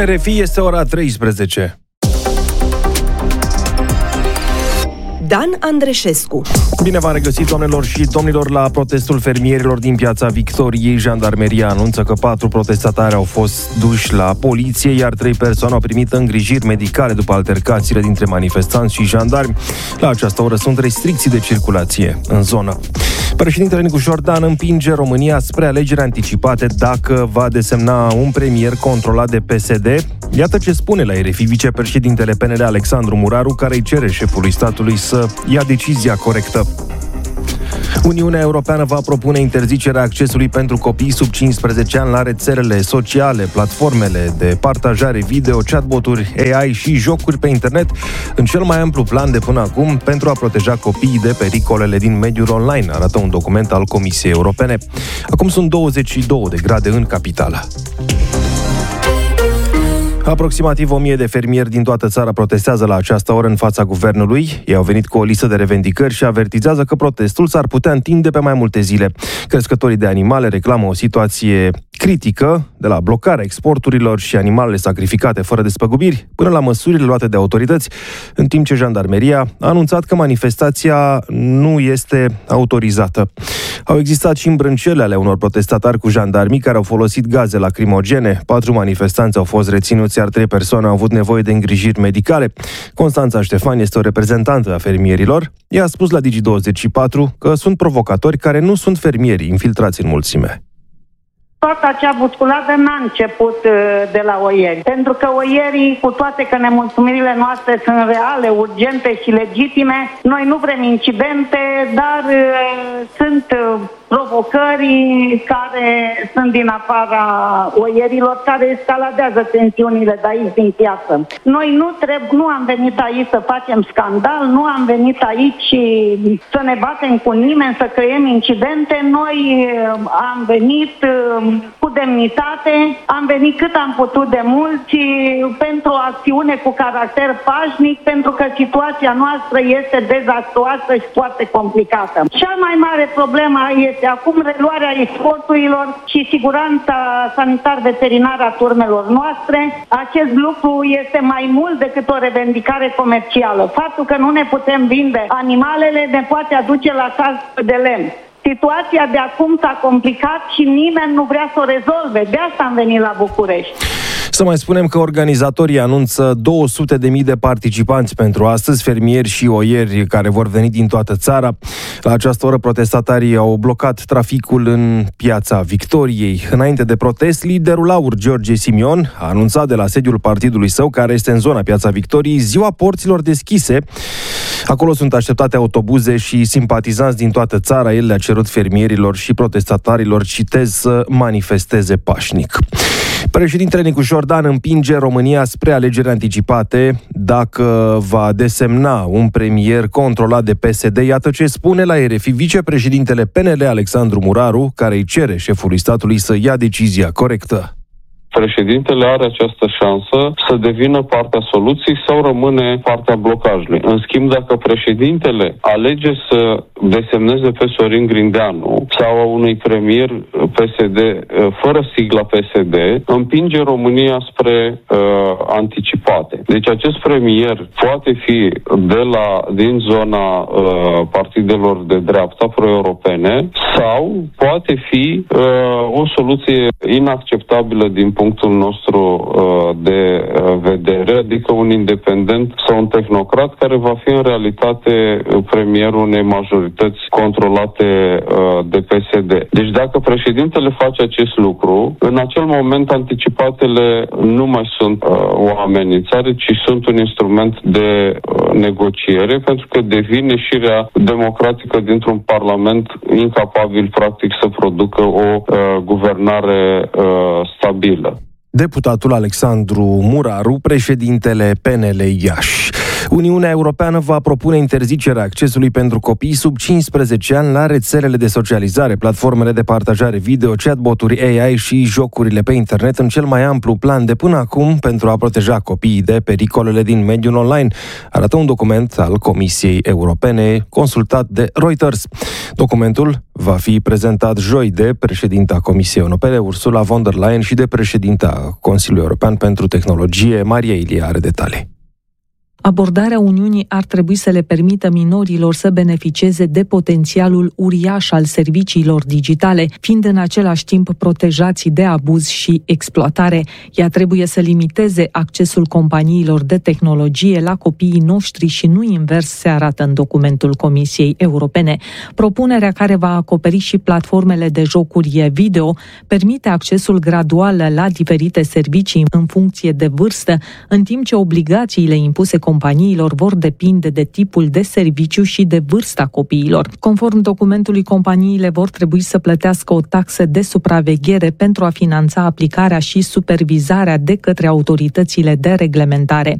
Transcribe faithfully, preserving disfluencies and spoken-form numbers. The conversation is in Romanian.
R F I este ora treisprezece. Dan Andreșescu. Bine v-am regăsit, doamnelor și domnilor, la protestul fermierilor din Piața Victoriei. Jandarmeria anunță că patru protestatari au fost duși la poliție, iar trei persoane au primit îngrijiri medicale după altercațiile dintre manifestanți și jandarmi. La această oră sunt restricții de circulație în zonă. Președintele Nicu Jordan împinge România spre alegeri anticipate dacă va desemna un premier controlat de P S D. Iată ce spune la R F I vicepreședintele P N L Alexandru Muraru, care îi cere șefului statului să ia decizia corectă. Uniunea Europeană va propune interzicerea accesului pentru copii sub cincisprezece ani la rețelele sociale, platformele de partajare video, chatboturi, A I și jocuri pe internet în cel mai amplu plan de până acum pentru a proteja copiii de pericolele din mediul online, arată un document al Comisiei Europene. Acum sunt douăzeci și două de grade în capitală. Aproximativ o mie de fermieri din toată țara protestează la această oră în fața guvernului. Ei au venit cu o listă de revendicări și avertizează că protestul s-ar putea întinde pe mai multe zile. Crescătorii de animale reclamă o situație critică, de la blocarea exporturilor și animalele sacrificate fără despăgubiri, până la măsurile luate de autorități, în timp ce jandarmeria a anunțat că manifestația nu este autorizată. Au existat și îmbrâncele ale unor protestatari cu jandarmii care au folosit gaze lacrimogene. Patru manifestanți au fost reținuți, iar trei persoane au avut nevoie de îngrijiri medicale. Constanța Ștefan este o reprezentantă a fermierilor. Ea a spus la Digi douăzeci și patru că sunt provocatori care nu sunt fermieri infiltrați în mulțime. Toată acea busculadă n-a început de la oieri, pentru că oierii, cu toate că nemulțumirile noastre sunt reale, urgente și legitime, noi nu vrem incidente, dar uh, sunt uh, provocări care sunt din afara oierilor, care escaladează tensiunile de aici din piață. Noi nu, treb- nu am venit aici să facem scandal, nu am venit aici să ne batem cu nimeni, să creăm incidente. Noi uh, am venit uh, cu demnitate, am venit cât am putut de mult și pentru o acțiune cu caracter pașnic, pentru că situația noastră este dezastruoasă și foarte complicată. Cea mai mare problemă este acum reluarea exporturilor și siguranța sanitar-veterinară a turmelor noastre. Acest lucru este mai mult decât o revendicare comercială. Faptul că nu ne putem vinde animalele ne poate aduce la caz de lemn. Situația de acum s-a complicat și nimeni nu vrea să o rezolve. De asta am venit la București. Să mai spunem că organizatorii anunță două sute de mii de participanți pentru astăzi, fermieri și oieri care vor veni din toată țara. La această oră, protestatarii au blocat traficul în Piața Victoriei. Înainte de protest, liderul A U R, George Simion, a anunțat de la sediul partidului său, care este în zona Piața Victoriei, ziua porților deschise. Acolo sunt așteptate autobuze și simpatizanți din toată țara. El le-a cerut fermierilor și protestatarilor, citez, să manifesteze pașnic. Președintele Nicu Jordan împinge România spre alegeri anticipate dacă va desemna un premier controlat de P S D. Iată ce spune la R F I vicepreședintele P N L Alexandru Muraru, care îi cere șefului statului să ia decizia corectă. Președintele are această șansă să devină partea soluției sau rămâne partea blocajului. În schimb, dacă președintele alege să desemneze pe Sorin Grindeanu sau a unui premier P S D fără sigla P S D, împinge România spre uh, anticipate. Deci acest premier poate fi de la, din zona uh, partidelor de dreapta pro-europene sau poate fi uh, o soluție inacceptabilă din punctul nostru uh, de uh, vedere, adică un independent sau un tehnocrat care va fi în realitate premierul unei majorități controlate uh, de P S D. Deci dacă președintele face acest lucru, în acel moment anticipatele nu mai sunt uh, o amenințare, ci sunt un instrument de uh, negociere, pentru că devine ieșirea democratică dintr-un parlament incapabil practic să producă o uh, guvernare uh, stabilă. Deputatul Alexandru Muraru, președintele P N L Iași. Uniunea Europeană va propune interzicerea accesului pentru copii sub cincisprezece ani la rețelele de socializare, platformele de partajare video, chatboturi A I și jocurile pe internet în cel mai amplu plan de până acum pentru a proteja copiii de pericolele din mediul online, arată un document al Comisiei Europene consultat de Reuters. Documentul va fi prezentat joi de președinta Comisiei Europene, Ursula von der Leyen, și de președinta Consiliului European pentru Tehnologie, Maria Ilie, are detalii. Abordarea Uniunii ar trebui să le permită minorilor să beneficieze de potențialul uriaș al serviciilor digitale, fiind în același timp protejați de abuz și exploatare. Ea trebuie să limiteze accesul companiilor de tehnologie la copiii noștri și nu invers, se arată în documentul Comisiei Europene. Propunerea, care va acoperi și platformele de jocuri video, permite accesul gradual la diferite servicii în funcție de vârstă, în timp ce obligațiile impuse companiilor vor depinde de tipul de serviciu și de vârsta copiilor. Conform documentului, companiile vor trebui să plătească o taxă de supraveghere pentru a finanța aplicarea și supervizarea de către autoritățile de reglementare.